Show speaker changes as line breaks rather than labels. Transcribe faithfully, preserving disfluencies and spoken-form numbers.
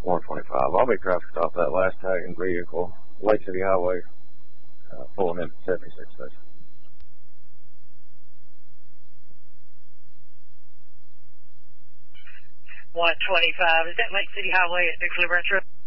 one twenty-five. I'll be traffic stop that last tagging vehicle, Lake City Highway, uh, pulling into seventy-six station.
one twenty-five, is that Lake City Highway at Big Blue Ranch Road?